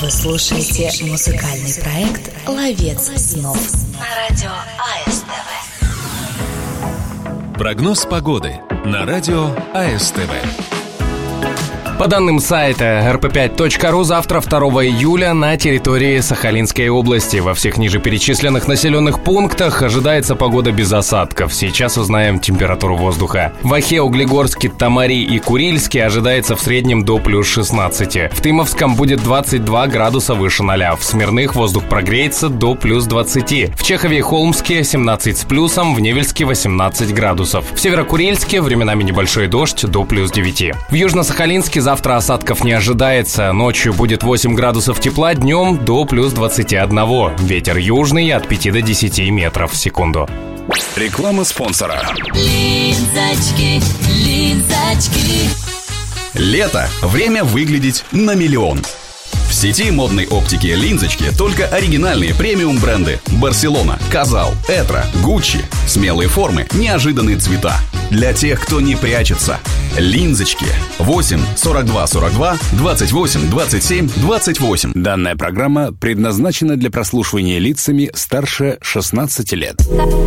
Вы слушаете музыкальный проект «Ловец снов» на радио АСТВ. Прогноз погоды на радио АСТВ. По данным сайта rp5.ru, завтра, 2 июля, на территории Сахалинской области во всех ниже перечисленных населенных пунктах ожидается погода без осадков. Сейчас узнаем температуру воздуха. В Охе, Углегорске, Тамари и Курильске ожидается в среднем до плюс 16. В Тымовском будет 22 градуса выше 0. В Смирных воздух прогреется до плюс 20. В Чехове и Холмске 17 с плюсом, в Невельске 18 градусов. В Северокурильске временами небольшой дождь до плюс 9. В Южно-Сахалинске завтра осадков не ожидается. Ночью будет 8 градусов тепла, днем до плюс 21. Ветер южный от 5 до 10 метров в секунду. Реклама спонсора. Линзочки. Лето. Время выглядеть на миллион. В сети модной оптики «Линзочки» только оригинальные премиум-бренды: Барселона, Казал, Этро, Гуччи. Смелые формы, неожиданные цвета. Для тех, кто не прячется. «Линзочки». 8 42 42 28 27 28. Данная программа предназначена для прослушивания лицами старше 16 лет.